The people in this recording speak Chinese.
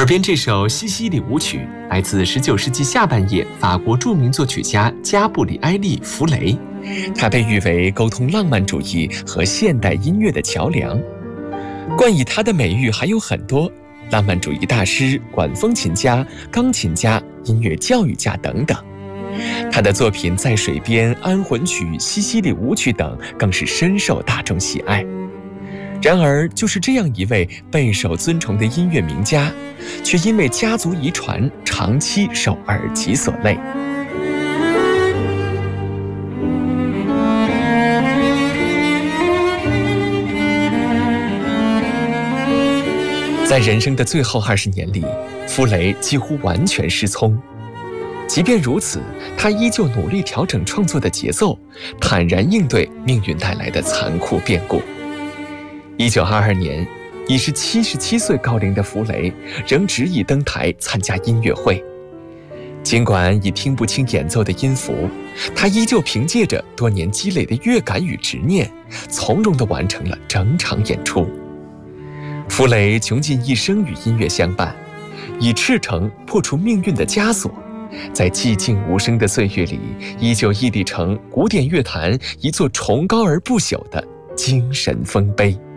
耳边这首西西里舞曲来自19世纪下半叶法国著名作曲家加布里埃利·弗雷，他被誉为沟通浪漫主义和现代音乐的桥梁。冠以他的美誉还有很多：浪漫主义大师、管风琴家、钢琴家、音乐教育家等等。他的作品《在水边》《安魂曲》《西西里舞曲》等更是深受大众喜爱。然而，就是这样一位备受尊崇的音乐名家，却因为家族遗传，长期受耳疾所累。在人生的最后20年里，弗雷几乎完全失聪。即便如此，他依旧努力调整创作的节奏，坦然应对命运带来的残酷变故。1922年，已是77岁高龄的弗雷仍执意登台参加音乐会。尽管已听不清演奏的音符，他依旧凭借着多年积累的乐感与执念，从容地完成了整场演出。弗雷穷尽一生与音乐相伴，以赤诚破除命运的枷锁，在寂静无声的岁月里，依旧屹立成古典乐坛一座崇高而不朽的精神丰碑。